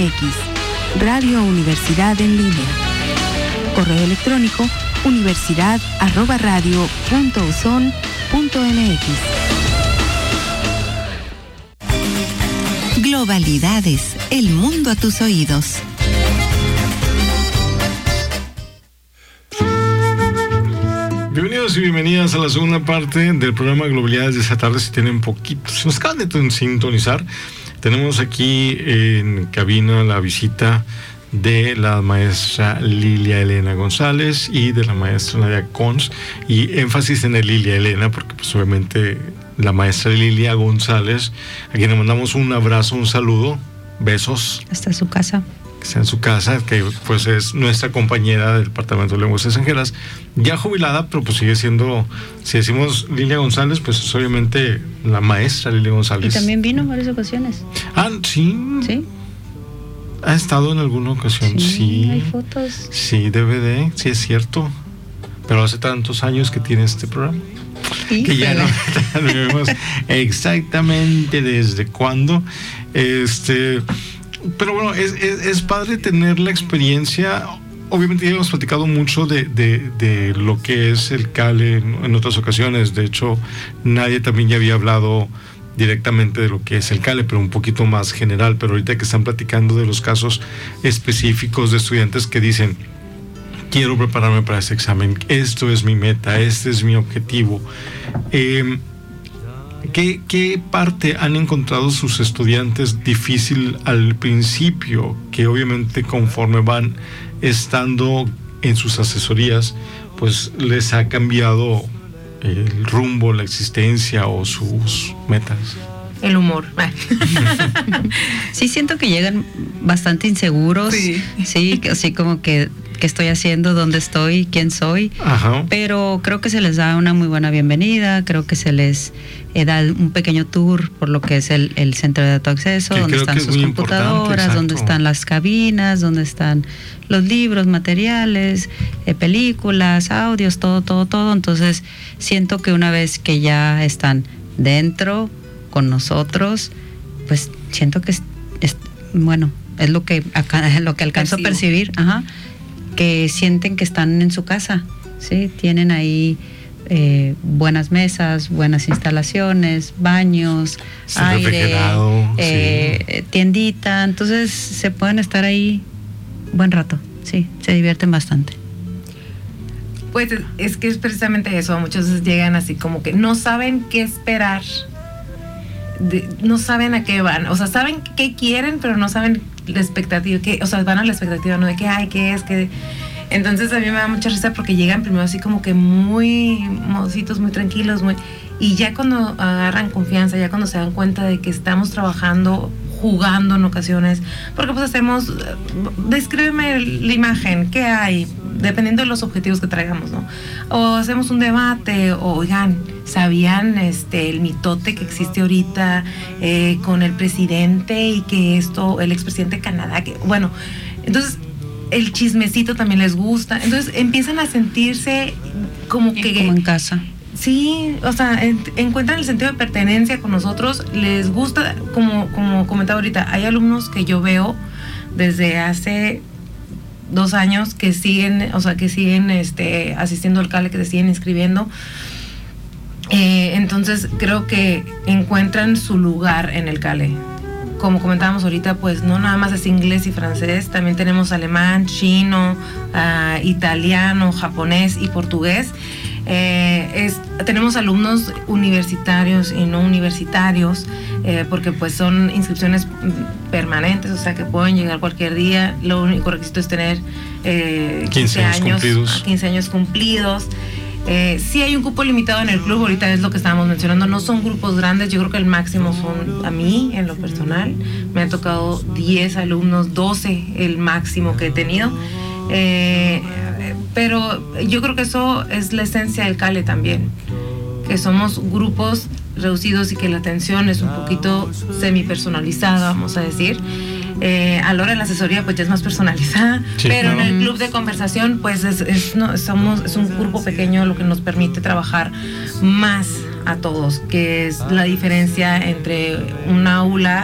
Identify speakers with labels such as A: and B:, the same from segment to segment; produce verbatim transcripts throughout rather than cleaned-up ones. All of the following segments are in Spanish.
A: x, Radio Universidad en línea. Correo electrónico universidad arroba radio punto uson punto mx. Globalidades, el mundo a tus oídos.
B: Bienvenidos y bienvenidas a la segunda parte del programa Globalidades de esta tarde. Si tienen poquito, si nos acaban de sintonizar, tenemos aquí en cabina la visita de la maestra Lilia Elena González y de la maestra Nadia Cons, y énfasis en el Lilia Elena porque pues obviamente la maestra Lilia González, a quien le mandamos un abrazo, un saludo, besos
C: hasta su casa,
B: que sea en su casa, que pues es nuestra compañera del Departamento de Lenguas Extranjeras, ya jubilada, pero pues sigue siendo, si decimos Lilia González, pues es obviamente la maestra Lilia González.
C: Y también vino en varias ocasiones.
B: Ah, sí.
C: Sí.
B: ¿Ha estado en alguna ocasión?
C: Sí,
B: sí.
C: Hay fotos.
B: Sí, D V D, sí es cierto. Pero hace tantos años que tiene este programa.
C: Sí,
B: que ya no, no vemos exactamente desde cuándo. Este, pero bueno, es, es, es padre tener la experiencia. Obviamente ya hemos platicado mucho de, de, de lo que es el CALE en, en otras ocasiones. De hecho, nadie también ya había hablado directamente de lo que es el CALE, pero un poquito más general. Pero ahorita que están platicando de los casos específicos de estudiantes que dicen: quiero prepararme para ese examen, esto es mi meta, este es mi objetivo. Eh, ¿qué, ¿Qué parte han encontrado sus estudiantes difícil al principio? Que obviamente conforme van estando en sus asesorías, pues les ha cambiado el rumbo, la existencia o sus metas.
D: El humor.
C: Sí, siento que llegan bastante inseguros. Sí, sí, así como que qué estoy haciendo, dónde estoy, quién soy.
B: Ajá.
C: Pero creo que se les da una muy buena bienvenida, creo que se les eh, da un pequeño tour por lo que es el, el centro de dato acceso,
B: que
C: donde están sus computadoras, donde están las cabinas, donde están los libros, materiales, eh, películas, audios, todo, todo, todo. Entonces siento que una vez que ya están dentro con nosotros, pues siento que es, es bueno, es lo que acá, lo que alcanzo Percibo. a percibir, ajá, que sienten que están en su casa, sí, tienen ahí eh, buenas mesas, buenas instalaciones, baños,
B: sí,
C: aire, eh, sí. tiendita, entonces se pueden estar ahí buen rato, sí, se divierten bastante.
D: Pues es que es precisamente eso, muchas veces llegan así como que no saben qué esperar, de, no saben a qué van, o sea, saben qué quieren, pero no saben la expectativa, que, o sea, van a la expectativa, ¿no? De qué hay, qué es, qué. Entonces a mí me da mucha risa porque llegan primero así como que muy modositos, muy tranquilos, muy, y ya cuando agarran confianza, ya cuando se dan cuenta de que estamos trabajando, jugando en ocasiones, porque pues hacemos, descríbeme la imagen, ¿qué hay? Dependiendo de los objetivos que traigamos, ¿no? O hacemos un debate, o oigan, ¿sabían este el mitote que existe ahorita eh, con el presidente y que esto, el expresidente de Canadá, que bueno, entonces el chismecito también les gusta, entonces empiezan a sentirse como que
C: como en casa.
D: Sí, o sea, en, encuentran el sentido de pertenencia con nosotros, les gusta, como, como comentaba ahorita, hay alumnos que yo veo desde hace dos años que siguen, o sea, que siguen este, asistiendo al CALE, que se siguen inscribiendo. Eh, entonces creo que encuentran su lugar en el CALE. Como comentábamos ahorita, pues no nada más es inglés y francés, también tenemos alemán, chino, uh, italiano, japonés y portugués. Eh, es, tenemos alumnos universitarios y no universitarios, eh, porque pues son inscripciones permanentes, o sea que pueden llegar cualquier día. Lo único requisito es tener eh, quince, quince años cumplidos. quince años cumplidos. Eh, sí hay un cupo limitado en el club, ahorita es lo que estábamos mencionando, no son grupos grandes, yo creo que el máximo son, a mí en lo personal, me han tocado diez alumnos, doce el máximo que he tenido. Eh, pero yo creo que eso es la esencia del CALE también, que somos grupos reducidos y que la atención es un poquito semi-personalizada, vamos a decir. Eh, a la hora de la asesoría pues ya es más personalizada, sí, pero claro. En el club de conversación pues es, es, no, somos, es un grupo pequeño, lo que nos permite trabajar más a todos, que es la diferencia entre un aula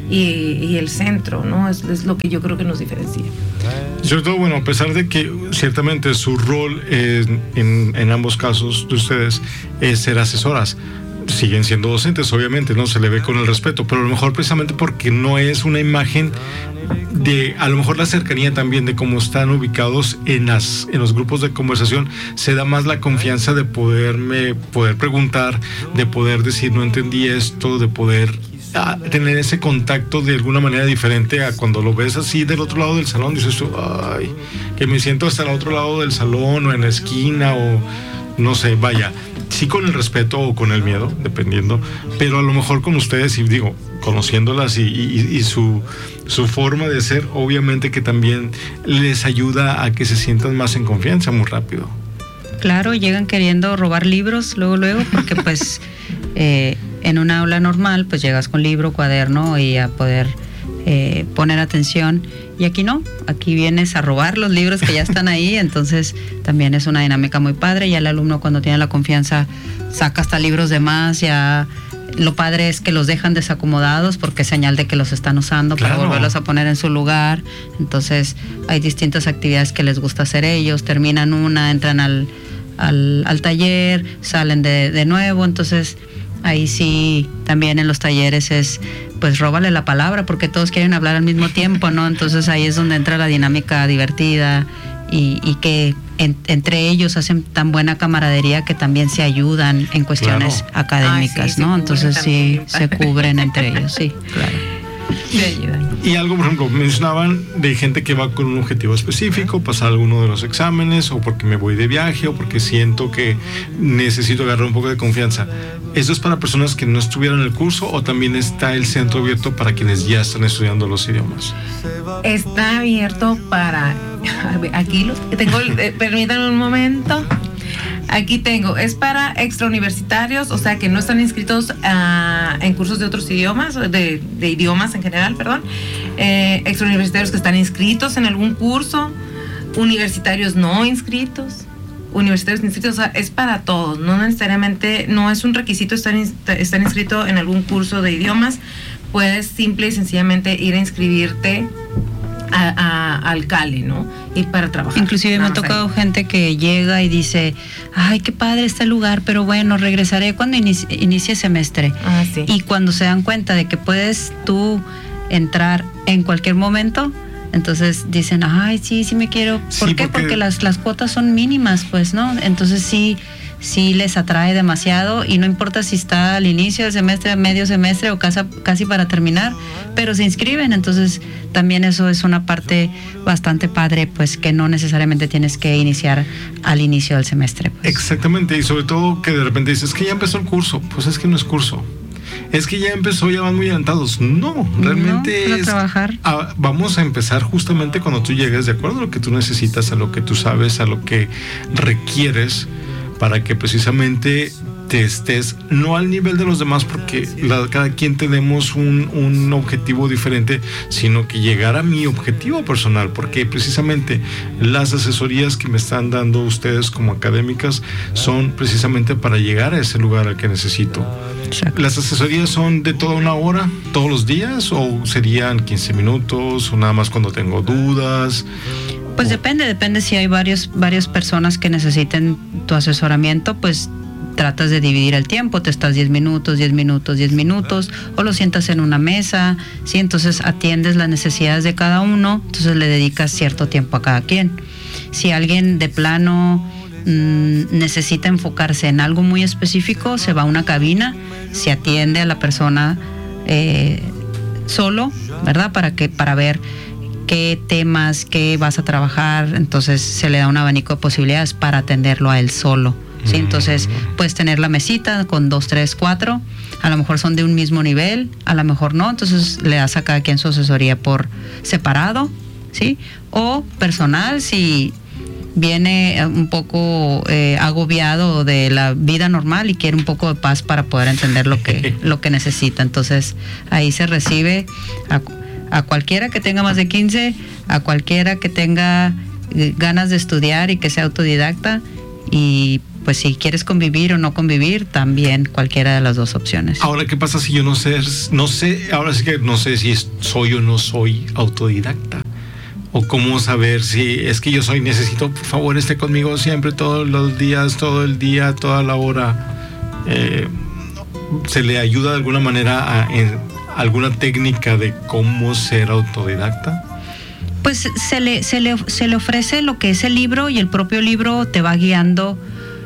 D: y, y el centro, ¿no? Es, es lo que yo creo que nos diferencia.
B: Sobre todo, bueno, a pesar de que ciertamente su rol en, en, en ambos casos de ustedes es ser asesoras, siguen siendo docentes, obviamente, ¿no? Se le ve con el respeto, pero a lo mejor precisamente porque no es una imagen de, a lo mejor la cercanía también de cómo están ubicados en las en los grupos de conversación, se da más la confianza de poderme, poder preguntar, de poder decir no entendí esto, de poder a tener ese contacto de alguna manera diferente a cuando lo ves así del otro lado del salón, dices tú, ay, que me siento hasta el otro lado del salón o en la esquina o no sé, vaya, sí con el respeto o con el miedo, dependiendo, pero a lo mejor con ustedes, y digo, conociéndolas y, y, y su, su forma de ser, obviamente que también les ayuda a que se sientan más en confianza muy rápido.
C: Claro, llegan queriendo robar libros luego, luego, porque pues eh, en una aula normal pues llegas con libro, cuaderno y a poder eh, poner atención, y aquí no, aquí vienes a robar los libros que ya están ahí, entonces también es una dinámica muy padre. Ya el alumno cuando tiene la confianza saca hasta libros de más, ya lo padre es que los dejan desacomodados porque es señal de que los están usando, claro, para volverlos a poner en su lugar. Entonces hay distintas actividades que les gusta hacer ellos, terminan una, entran al, al, al taller, salen de, de nuevo, entonces ahí sí también en los talleres es pues róbale la palabra porque todos quieren hablar al mismo tiempo, ¿no? Entonces ahí es donde entra la dinámica divertida y, y que en, entre ellos hacen tan buena camaradería que también se ayudan en cuestiones claro. académicas, Ay, sí, ¿no? Entonces sí se cubren entre ellos, sí, claro.
B: Y algo, por ejemplo, mencionaban de gente que va con un objetivo específico, pasar alguno de los exámenes, o porque me voy de viaje, o porque siento que necesito agarrar un poco de confianza. ¿Eso es para personas que no estuvieron en el curso o también está el centro abierto para quienes ya están estudiando los idiomas?
D: Está abierto para... Aquí los tengo, eh, permítanme un momento. Aquí tengo, es para extrauniversitarios, o sea que no están inscritos uh, en cursos de otros idiomas, de, de idiomas en general, perdón. Eh, extrauniversitarios que están inscritos en algún curso, universitarios no inscritos, universitarios inscritos, o sea, es para todos, no necesariamente, no es un requisito estar, in, estar inscrito en algún curso de idiomas, puedes simple y sencillamente ir a inscribirte A, a, al Cali, ¿no? Y para trabajar.
C: Inclusive me ha tocado ahí gente que llega y dice, ay, qué padre este lugar, pero bueno, regresaré cuando inicie, inicie semestre.
D: Ah, sí.
C: Y cuando se dan cuenta de que puedes tú entrar en cualquier momento, entonces dicen, ay, sí, sí me quiero. ¿Por sí, qué? Porque, porque las, las cuotas son mínimas, pues, ¿no? Entonces sí, sí les atrae demasiado y no importa si está al inicio del semestre, a medio semestre o casi, casi para terminar, pero se inscriben, entonces también eso es una parte bastante padre, pues que no necesariamente tienes que iniciar al inicio del semestre. Pues.
B: Exactamente, y sobre todo que de repente dices, es que ya empezó el curso, pues es que no es curso. Es que ya empezó, ya van muy adelantados. No, realmente
C: no,
B: es
C: trabajar.
B: A, vamos a empezar justamente cuando tú llegues de acuerdo a lo que tú necesitas, a lo que tú sabes, a lo que requieres, para que precisamente te estés no al nivel de los demás, porque la, cada quien tenemos un, un objetivo diferente, sino que llegar a mi objetivo personal, porque precisamente las asesorías que me están dando ustedes como académicas son precisamente para llegar a ese lugar al que necesito. Exacto. ¿Las asesorías son de toda una hora, todos los días, o serían quince minutos, o nada más cuando tengo dudas?
C: Pues depende, depende si hay varios, varias personas que necesiten tu asesoramiento, pues tratas de dividir el tiempo, te estás diez minutos, diez minutos, diez minutos, o lo sientas en una mesa, ¿sí? Entonces atiendes las necesidades de cada uno, entonces le dedicas cierto tiempo a cada quien. Si alguien de plano mmm, necesita enfocarse en algo muy específico, se va a una cabina, se atiende a la persona eh, solo, ¿verdad? Para que, para ver qué temas, qué vas a trabajar, entonces se le da un abanico de posibilidades para atenderlo a él solo. ¿Sí? Entonces puedes tener la mesita con dos, tres, cuatro, a lo mejor son de un mismo nivel, a lo mejor no, entonces le das a cada quien su asesoría por separado, ¿sí? O personal, si viene un poco eh, agobiado de la vida normal y quiere un poco de paz para poder entender lo que, lo que necesita, entonces ahí se recibe a, a cualquiera que tenga más de quince, a cualquiera que tenga ganas de estudiar y que sea autodidacta, y pues si quieres convivir o no convivir, también cualquiera de las dos opciones.
B: Ahora, ¿qué pasa si yo no sé, no sé, ahora sí que no sé si soy o no soy autodidacta? O cómo saber si es que yo soy, necesito, por favor, esté conmigo siempre, todos los días, todo el día, toda la hora. Eh, ¿Se le ayuda de alguna manera a en alguna técnica de cómo ser autodidacta?
C: Pues se le, se le, se le ofrece lo que es el libro, y el propio libro te va guiando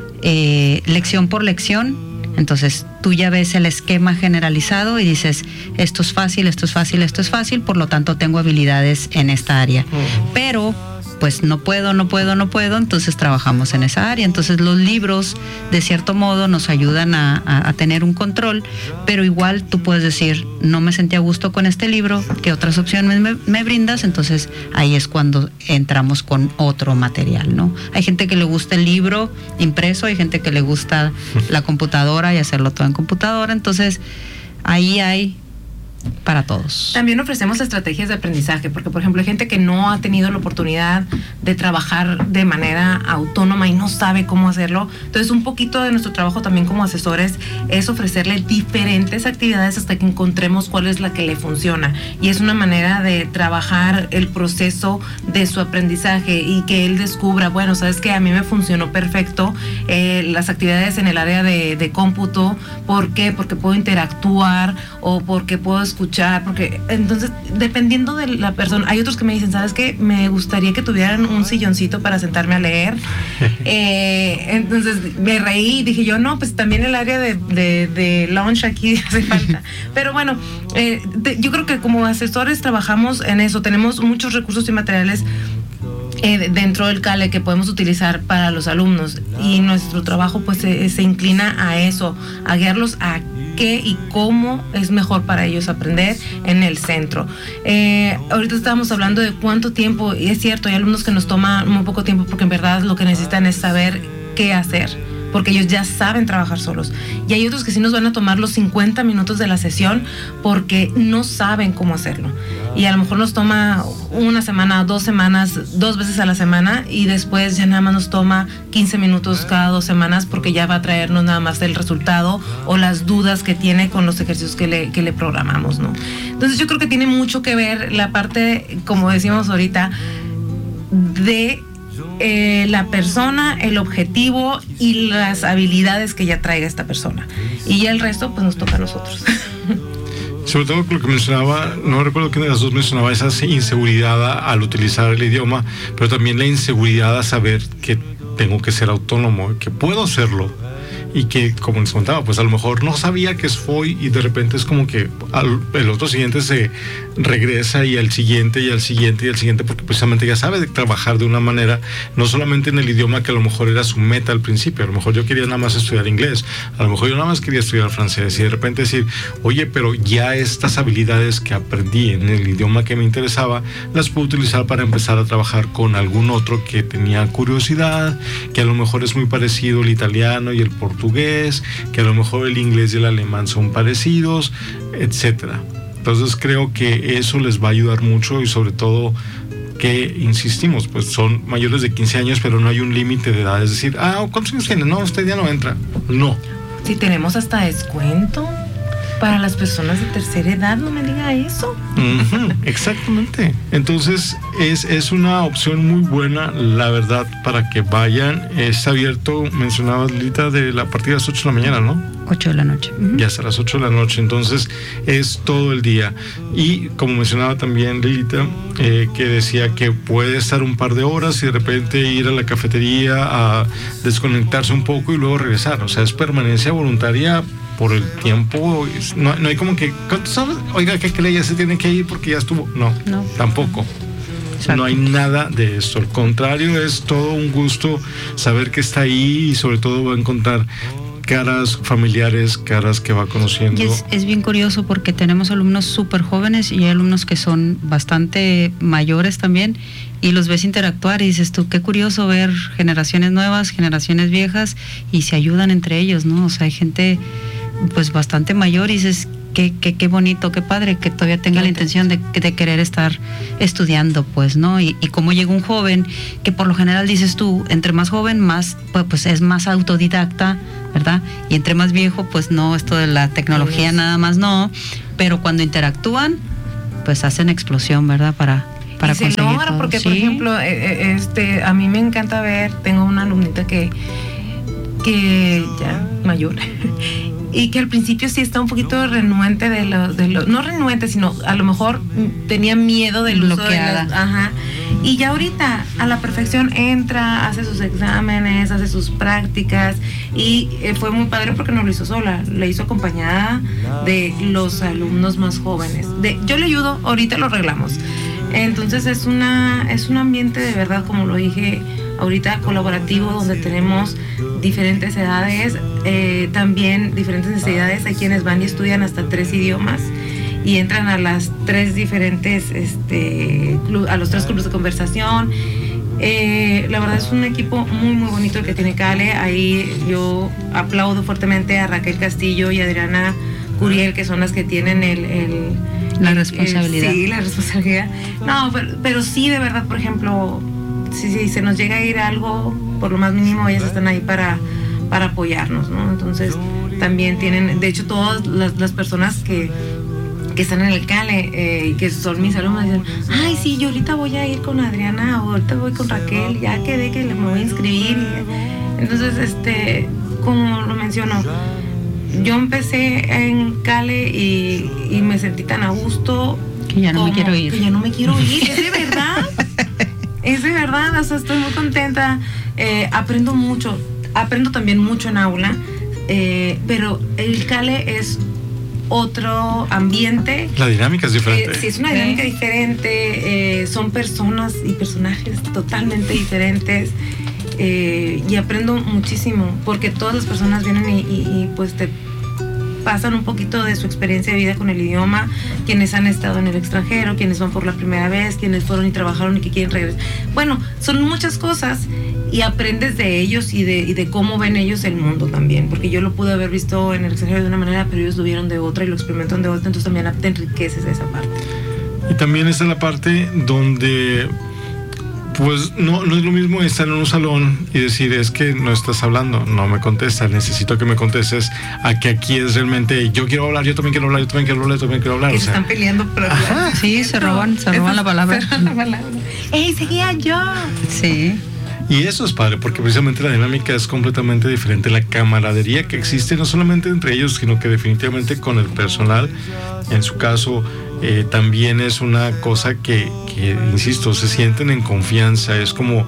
C: eh, lección por lección. Entonces tú ya ves el esquema generalizado y dices, esto es fácil, esto es fácil, esto es fácil, por lo tanto tengo habilidades en esta área. Uh-huh. Pero pues no puedo, no puedo, no puedo, entonces trabajamos en esa área. Entonces los libros, de cierto modo, nos ayudan a, a, a tener un control, pero igual tú puedes decir, no me sentí a gusto con este libro, ¿qué otras opciones me, me brindas? Entonces ahí es cuando entramos con otro material, ¿no? Hay gente que le gusta el libro impreso, hay gente que le gusta la computadora y hacerlo todo en computadora, entonces ahí hay para todos.
D: También ofrecemos estrategias de aprendizaje, porque por ejemplo hay gente que no ha tenido la oportunidad de trabajar de manera autónoma y no sabe cómo hacerlo. Entonces un poquito de nuestro trabajo también como asesores es ofrecerle diferentes actividades hasta que encontremos cuál es la que le funciona, y es una manera de trabajar el proceso de su aprendizaje y que él descubra, bueno, sabes que a mí me funcionó perfecto eh, las actividades en el área de, de cómputo. ¿Por qué? Porque puedo interactuar o porque puedo escuchar, porque entonces dependiendo de la persona, hay otros que me dicen, ¿sabes qué? Me gustaría que tuvieran un silloncito para sentarme a leer. eh, entonces me reí y dije yo, no, pues también el área de, de, de lunch aquí hace falta. Pero bueno, eh, te, yo creo que como asesores trabajamos en eso, tenemos muchos recursos y materiales Eh, dentro del CALE que podemos utilizar para los alumnos, y nuestro trabajo pues se, se inclina a eso, a guiarlos a qué y cómo es mejor para ellos aprender en el centro. Eh, ahorita estábamos hablando de cuánto tiempo, y es cierto, hay alumnos que nos toman muy poco tiempo porque en verdad lo que necesitan es saber qué hacer, porque ellos ya saben trabajar solos. Y hay otros que sí nos van a tomar los cincuenta minutos de la sesión porque no saben cómo hacerlo. Y a lo mejor nos toma una semana, dos semanas, dos veces a la semana, y después ya nada más nos toma quince minutos cada dos semanas porque ya va a traernos nada más el resultado o las dudas que tiene con los ejercicios que le, que le programamos, ¿no? Entonces yo creo que tiene mucho que ver la parte, como decimos ahorita, de Eh, la persona, el objetivo y las habilidades que ya traiga esta persona, y ya el resto pues nos toca a nosotros.
B: Sobre todo lo que mencionaba, no recuerdo quién de las dos mencionaba esa inseguridad al utilizar el idioma, pero también la inseguridad a saber que tengo que ser autónomo, que puedo hacerlo, y que, como les contaba, pues a lo mejor no sabía que fue, y de repente es como que al, el otro siguiente se regresa, y al siguiente y al siguiente y al siguiente, porque precisamente ya sabe de trabajar de una manera, no solamente en el idioma que a lo mejor era su meta al principio. A lo mejor yo quería nada más estudiar inglés, a lo mejor yo nada más quería estudiar francés, y de repente decir, oye, pero ya estas habilidades que aprendí en el idioma que me interesaba las puedo utilizar para empezar a trabajar con algún otro que tenía curiosidad, que a lo mejor es muy parecido el italiano y el portugués, que a lo mejor el inglés y el alemán son parecidos, etcétera. Entonces creo que eso les va a ayudar mucho, y sobre todo que, insistimos, pues son mayores de quince años, pero no hay un límite de edad. Es decir, ah, ¿cuántos años tiene? No, usted ya no entra. No.
D: Si tenemos hasta descuento para las personas de tercera edad, no me diga eso.
B: Uh-huh, exactamente. Entonces es, es una opción muy buena, la verdad, para que vayan. Está abierto, mencionaba Lilita, de la partida de las ocho de la mañana, ¿no?
C: ocho de la noche. Uh-huh.
B: Ya hasta las ocho de la noche, entonces es todo el día. Y como mencionaba también Lilita, eh, que decía que puede estar un par de horas y de repente ir a la cafetería a desconectarse un poco y luego regresar. O sea, es permanencia voluntaria por el tiempo. No, no hay como que, ¿sabes? Oiga, ¿qué cree? Ya se tiene que ir porque ya estuvo. No, no. Tampoco. Exacto. No hay nada de esto. Al contrario, es todo un gusto saber que está ahí, y sobre todo va a encontrar caras familiares, caras que va conociendo.
C: Y es, es bien curioso porque tenemos alumnos súper jóvenes y hay alumnos que son bastante mayores también, y los ves interactuar y dices tú, qué curioso ver generaciones nuevas, generaciones viejas, y se ayudan entre ellos, ¿no? O sea, hay gente pues bastante mayor y dices, qué, qué, qué bonito, qué padre que todavía tenga la intención de, de querer estar estudiando, pues, ¿no? Y, y cómo llega un joven, que por lo general dices tú, entre más joven, más, pues, pues es más autodidacta, ¿verdad? Y entre más viejo, pues no, esto de la tecnología nada más no, pero cuando interactúan, pues hacen explosión, ¿verdad? Para, para
D: y se
C: conseguir
D: logra,
C: todo.
D: porque
C: ¿Sí?
D: por ejemplo, eh, este, a mí me encanta ver, tengo una alumnita que, que ya mayor, y que al principio sí está un poquito renuente de lo, de lo, no renuente, sino a lo mejor tenía miedo del uso de las, ajá, y ya ahorita a la perfección entra, hace sus exámenes, hace sus prácticas, y eh, fue muy padre porque no lo hizo sola, la hizo acompañada de los alumnos más jóvenes. De, yo le ayudo, ahorita lo arreglamos. Entonces es una es un ambiente de verdad, como lo dije ahorita, colaborativo, donde tenemos diferentes edades, eh, también diferentes necesidades. Hay quienes van y estudian hasta tres idiomas y entran a las tres diferentes, este, club, a los tres clubes de conversación. Eh, la verdad es un equipo muy muy bonito el que tiene Cale. Ahí yo aplaudo fuertemente a Raquel Castillo y a Adriana Curiel, que son las que tienen el, el
C: la responsabilidad.
D: Eh, sí, la responsabilidad. No, pero, pero sí, de verdad, por ejemplo, si, si se nos llega a ir algo, por lo más mínimo, ellas están ahí para, para apoyarnos, ¿no? Entonces, también tienen, de hecho, todas las, las personas que, que están en el Cale, eh, que son mis alumnos, dicen, ay, sí, yo ahorita voy a ir con Adriana, o ahorita voy con Raquel, ya quedé que me voy a inscribir. Entonces, este, como lo menciono, yo empecé en Cale y, y me sentí tan a gusto
C: que ya no me quiero ir.
D: Que ya no me quiero ir, es de verdad. Es de verdad, o sea, estoy muy contenta. Eh, aprendo mucho, aprendo también mucho en aula, eh, pero el Cale es otro ambiente.
B: La dinámica es diferente.
D: Eh, sí, es una dinámica ¿Eh? diferente. Eh, son personas y personajes totalmente diferentes. Eh, y aprendo muchísimo porque todas las personas vienen y, y, y pues te pasan un poquito de su experiencia de vida con el idioma, quienes han estado en el extranjero, quienes van por la primera vez, quienes fueron y trabajaron y que quieren regresar. Bueno, son muchas cosas y aprendes de ellos y de, y de cómo ven ellos el mundo también, porque yo lo pude haber visto en el extranjero de una manera, pero ellos lo vieron de otra y lo experimentan de otra, entonces también te enriqueces de esa parte.
B: Y también está la parte donde pues no, no es lo mismo estar en un salón y decir, es que no estás hablando, no me contestas, necesito que me contestes, a que aquí es realmente, yo quiero hablar, yo también quiero hablar, yo también quiero hablar, yo también quiero hablar.
D: Que
B: o
D: se
B: sea,
D: están peleando por hablar.
C: Ajá, sí, se roban, se roban la palabra.
D: La palabra. ¡Ey, seguía yo!
C: Sí.
B: Y eso es padre, porque precisamente la dinámica es completamente diferente. La camaradería que existe, no solamente entre ellos, sino que definitivamente con el personal, en su caso, eh, también es una cosa que, que, insisto, se sienten en confianza. Es como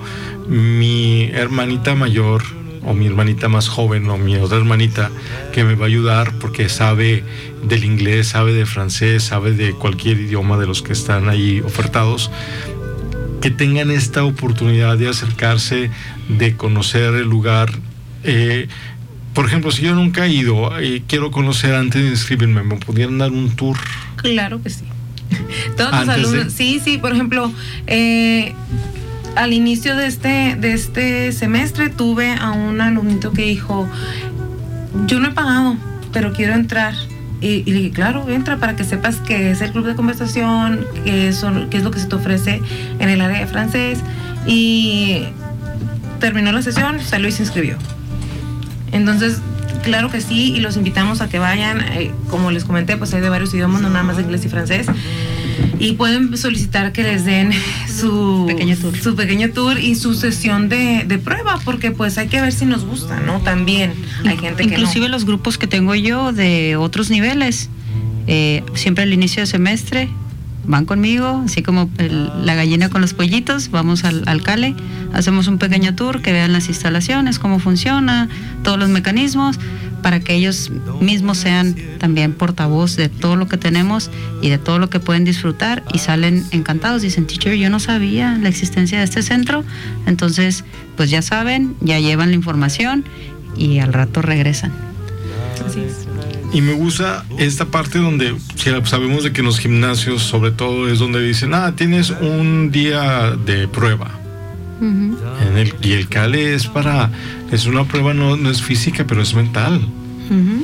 B: mi hermanita mayor, o mi hermanita más joven, o mi otra hermanita, que me va a ayudar porque sabe del inglés, sabe de francés, sabe de cualquier idioma de los que están ahí ofertados. Que tengan esta oportunidad de acercarse, de conocer el lugar. Eh, por ejemplo, si yo nunca he ido y quiero conocer antes de inscribirme, ¿me pudieran dar un tour?
D: Claro que sí. Todos los alumnos, de... sí, sí, por ejemplo, eh, al inicio de este, de este semestre tuve a un alumnito que dijo, yo no he pagado, pero quiero entrar. Y, y le dije, claro, entra para que sepas que es el club de conversación, que, son, que es lo que se te ofrece en el área de francés. Y terminó la sesión, salió y se inscribió. Entonces, claro que sí, y los invitamos a que vayan. Eh, como les comenté, pues hay de varios idiomas, no nada más de inglés y francés. Y pueden solicitar que les den su
C: pequeño tour,
D: su pequeño tour y su sesión de, de prueba, porque pues hay que ver si nos gusta, ¿no? También hay gente que
C: inclusive no. Los grupos que tengo yo de otros niveles, eh, siempre al inicio de semestre van conmigo, así como el, la gallina con los pollitos, vamos al, al Cale, hacemos un pequeño tour, que vean las instalaciones, cómo funciona, todos los mecanismos, para que ellos mismos sean también portavoz de todo lo que tenemos y de todo lo que pueden disfrutar, y salen encantados, dicen, teacher, yo no sabía la existencia de este centro. Entonces, pues ya saben, ya llevan la información y al rato regresan.
D: Así es.
B: Y me gusta esta parte donde sabemos de que en los gimnasios, sobre todo, es donde dicen, ah, tienes un día de prueba. Uh-huh. En el, y el Cale es para, es una prueba, no, no es física, pero es mental.
C: Uh-huh.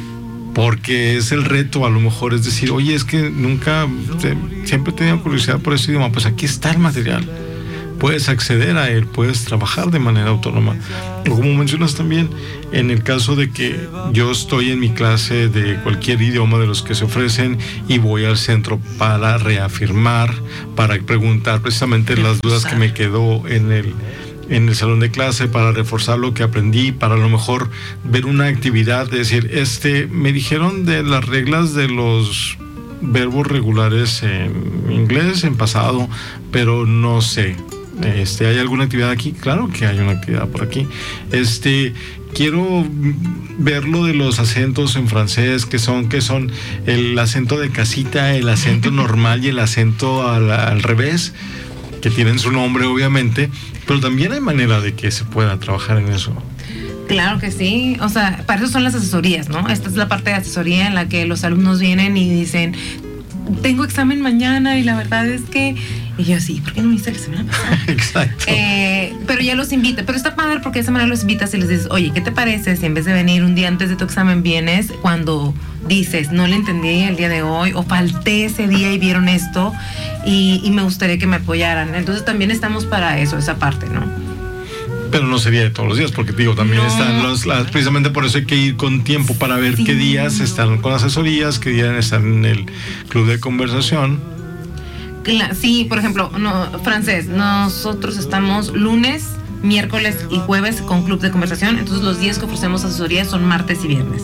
B: porque es el reto, a lo mejor es decir, oye, es que nunca, siempre he tenido curiosidad por ese idioma, pues aquí está el material, puedes acceder a él, puedes trabajar de manera autónoma. O como mencionas también, en el caso de que yo estoy en mi clase de cualquier idioma de los que se ofrecen y voy al centro para reafirmar, para preguntar precisamente las dudas que me quedó en el en el salón de clase, para reforzar lo que aprendí, para a lo mejor ver una actividad, es decir, este, me dijeron de las reglas de los verbos regulares en inglés, en pasado, pero no sé, este, ¿hay alguna actividad aquí? Claro que hay una actividad por aquí. Este, quiero ver lo de los acentos en francés, que son, que son el acento de casita, el acento normal y el acento al, al revés, que tienen su nombre obviamente, pero también hay manera de que se pueda trabajar en eso.
D: Claro que sí, o sea, para eso son las asesorías, ¿no? Esta es la parte de asesoría en la que los alumnos vienen y dicen, tengo examen mañana y la verdad es que... Y yo, sí, ¿por qué no me hice la semana pasada?
B: Exacto.
D: Eh, pero ya los invita, pero está padre porque de esa manera los invitas y les dices, oye, ¿qué te parece si en vez de venir un día antes de tu examen vienes cuando dices, no le entendí el día de hoy o falté ese día y vieron esto y, y me gustaría que me apoyaran? Entonces también estamos para eso, esa parte, ¿no?
B: Pero no sería de todos los días, porque digo, también no. están los, las, precisamente por eso hay que ir con tiempo para ver sí. qué días están con asesorías, qué días están en el club de conversación.
D: Sí, por ejemplo, no, francés, nosotros estamos lunes, miércoles y jueves con club de conversación, entonces los días que ofrecemos asesorías son martes y viernes.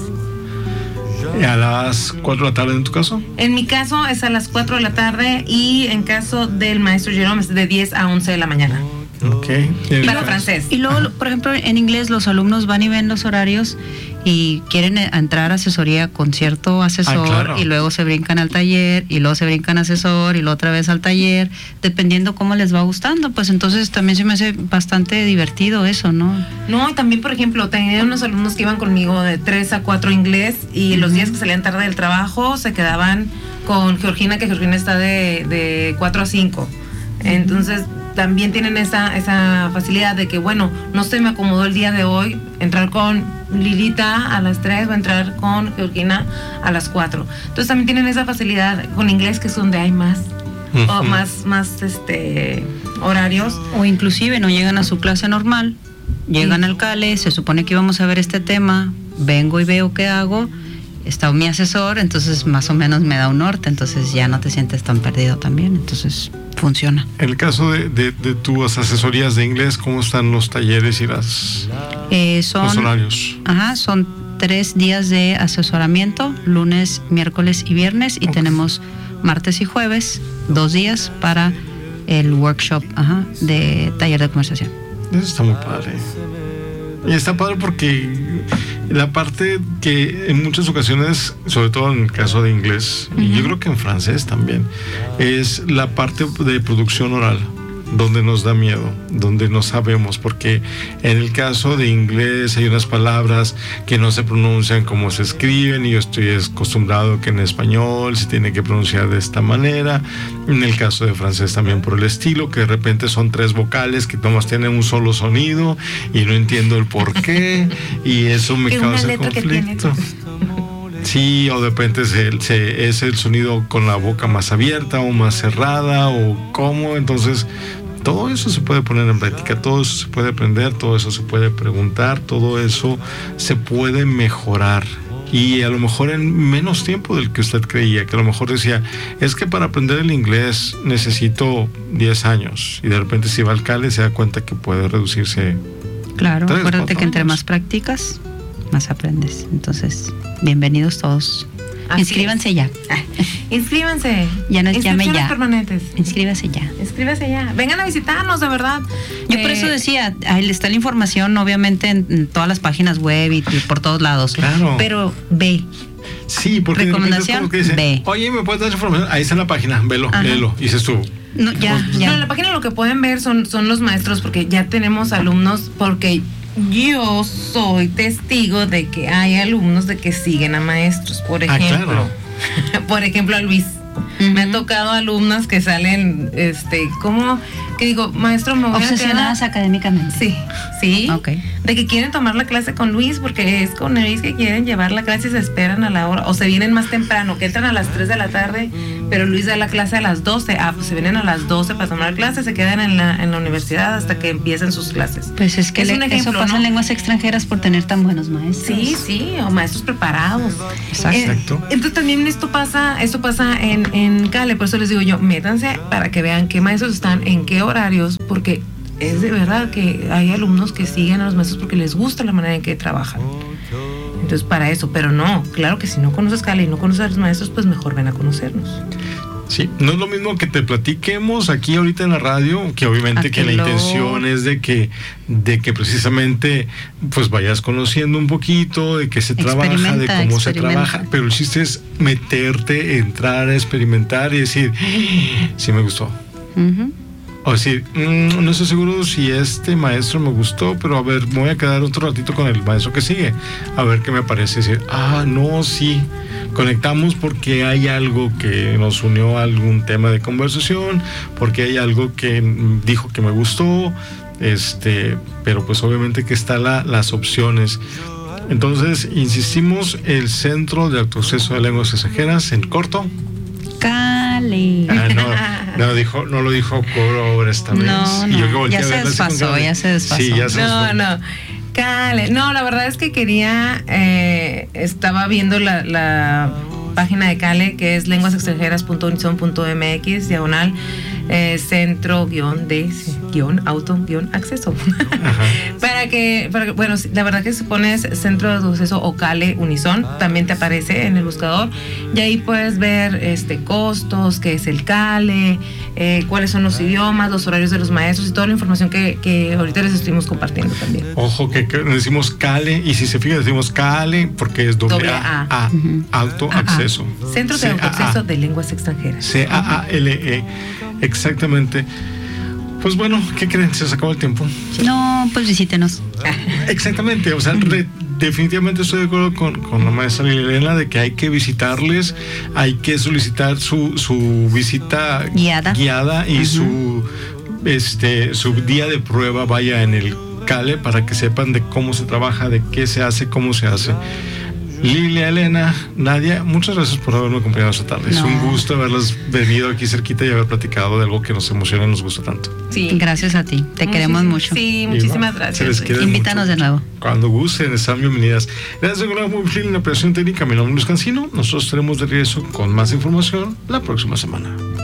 B: ¿Y a las cuatro de la tarde en tu caso?
D: En mi caso es a las cuatro de la tarde y en caso del maestro Jerome es de diez a once de la mañana.
B: Ok.
D: Para francés.
C: Y luego, por ejemplo, en inglés los alumnos van y ven los horarios y quieren entrar a asesoría con cierto asesor, ah, claro. y luego se brincan al taller y luego se brincan a asesor y luego otra vez al taller, dependiendo cómo les va gustando, pues entonces también se me hace bastante divertido eso, ¿no?
D: No, y también, por ejemplo, tenía unos alumnos que iban conmigo de tres a cuatro inglés y uh-huh. los días que salían tarde del trabajo se quedaban con Georgina, que Georgina está de, de cuatro a cinco. Entonces también tienen esa, esa facilidad de que, bueno, no se me acomodó el día de hoy entrar con Lilita a las tres o entrar con Georgina a las cuatro. Entonces también tienen esa facilidad con inglés, que es donde hay más, uh-huh. o más, más este horarios.
C: O inclusive no llegan a su clase normal, llegan sí. al Cale, se supone que íbamos a ver este tema, vengo y veo qué hago, está mi asesor, entonces más o menos me da un norte, entonces ya no te sientes tan perdido también, entonces funciona.
B: En el caso de, de, de tus asesorías de inglés, ¿cómo están los talleres y las,
C: eh, son,
B: los horarios?
C: Ajá, son tres días de asesoramiento, lunes, miércoles y viernes, y okay. tenemos martes y jueves, dos días para el workshop ajá, de taller de conversación.
B: Eso está muy padre. Y está padre porque la parte que en muchas ocasiones, sobre todo en el caso de inglés, uh-huh. y yo creo que en francés también, es la parte de producción oral, donde nos da miedo, donde no sabemos, porque en el caso de inglés hay unas palabras que no se pronuncian como se escriben y yo estoy acostumbrado que en español se tiene que pronunciar de esta manera. En el caso de francés también por el estilo, que de repente son tres vocales que nomás tienen un solo sonido y no entiendo el por qué y eso me causa conflicto. Sí, o de repente se, se, es el sonido con la boca más abierta o más cerrada o cómo, entonces todo eso se puede poner en práctica, todo eso se puede aprender, todo eso se puede preguntar, todo eso se puede mejorar y a lo mejor en menos tiempo del que usted creía, que a lo mejor decía, es que para aprender el inglés necesito diez años y de repente si va al Cale se da cuenta que puede reducirse.
C: Claro, acuérdate que entre más practicas, más aprendes, entonces bienvenidos todos. Así inscríbanse es. ya.
D: Ah, inscríbanse.
C: Ya nos llame ya.
D: Permanentes.
C: Inscríbase ya.
D: Inscríbase ya. Vengan a visitarnos, de verdad.
C: Yo eh, por eso decía, ahí está la información, obviamente, en, en todas las páginas web y, y por todos lados.
B: Claro.
C: Pero ve.
B: Sí, porque
C: recomendación,
B: que dice,
C: ve.
B: Oye, ¿me puedes dar información? Ahí está en la página, velo, Ajá. léelo. Y dices tú.
C: No, ya, ya.
D: No, en la página lo que pueden ver son, son los maestros, porque ya tenemos alumnos, porque yo soy testigo de que hay alumnos de que siguen a maestros, por ejemplo.
B: Ah, claro.
D: Por ejemplo, a Luis. Uh-huh. Me ha tocado alumnas que salen, este, ¿cómo? Que digo, maestro, me voy
C: obsesionadas
D: a quedar...
C: académicamente.
D: Sí, sí.
C: Okay.
D: De que quieren tomar la clase con Luis, porque es con Luis que quieren llevar la clase y se esperan a la hora, o se vienen más temprano, que entran a las tres de la tarde, pero Luis da la clase a las doce. Ah, pues se vienen a las doce para tomar clase, se quedan en la, en la universidad hasta que empiecen sus clases.
C: Pues es que es le, ejemplo, eso pasa, ¿no?, en lenguas extranjeras por tener tan buenos maestros.
D: Sí, sí, o maestros preparados.
B: Exacto.
D: Eh, entonces también esto pasa, esto pasa en, en Cale, por eso les digo yo, métanse para que vean qué maestros están, en qué horarios, porque es de verdad que hay alumnos que siguen a los maestros porque les gusta la manera en que trabajan. Entonces para eso, pero no, claro que si no conoces Cale y no conoces a los maestros, pues mejor ven a conocernos.
B: Sí, no es lo mismo que te platiquemos aquí ahorita en la radio, que obviamente que la intención es de que, de que precisamente pues vayas conociendo un poquito de qué se trabaja, de cómo se trabaja, pero el chiste es meterte, entrar a experimentar y decir, sí me gustó. Uh-huh. O decir, mmm, no estoy seguro si este maestro me gustó, pero a ver, me voy a quedar otro ratito con el maestro que sigue, a ver qué me parece. Decir, ah, no, sí, conectamos porque hay algo que nos unió a algún tema de conversación, porque hay algo que dijo que me gustó, este, pero pues obviamente que están la, las opciones. Entonces, insistimos, el Centro de Acceso de Lenguas Extranjeras, en corto.
C: Cale.
B: Ah, no, no, dijo, no lo dijo Coro esta vez.
C: No, no, y yo ya se desfasó, ya se desfasó.
B: Sí, ya se
D: no,
B: desfasó.
D: no. Cale. No, la verdad es que quería, eh, estaba viendo la, la página de Cale, que es lenguas extranjeras punto unison punto m x, diagonal, eh, centro guión de guión auto guión acceso. para que, para que, bueno, la verdad que si pones centro de acceso o Cale Unison, también te aparece en el buscador, y ahí puedes ver este costos, qué es el Cale, eh, cuáles son los idiomas, los horarios de los maestros y toda la información que, que ahorita les estuvimos compartiendo también.
B: Ojo que, que decimos Cale, y si se fijan decimos Cale porque es doble A, A, uh-huh. Auto
D: A-A.
B: Acceso.
D: Centro de Autoacceso de Lenguas Extranjeras.
B: C A A L E. Exactamente. Pues bueno, ¿qué creen? ¿Se acabó el tiempo?
C: No, pues visítenos.
B: Exactamente, o sea, re, definitivamente estoy de acuerdo con, con la maestra Elena de que hay que visitarles, hay que solicitar su, su visita
C: guiada,
B: guiada y uh-huh. su, este, su día de prueba vaya en el Cale para que sepan de cómo se trabaja, de qué se hace, cómo se hace. Lilia, Elena, Nadia, muchas gracias por haberme acompañado esta tarde. No. Es un gusto haberlas venido aquí cerquita y haber platicado de algo que nos emociona y nos gusta tanto.
C: Sí, gracias a ti. Te Muchis- queremos mucho.
D: Sí, muchísimas gracias.
C: Invítanos mucho. De nuevo.
B: Cuando gusten, están bienvenidas. Gracias de muy en la operación técnica. Mi nombre es Luis Cancino. Nosotros estaremos de regreso con más información la próxima semana.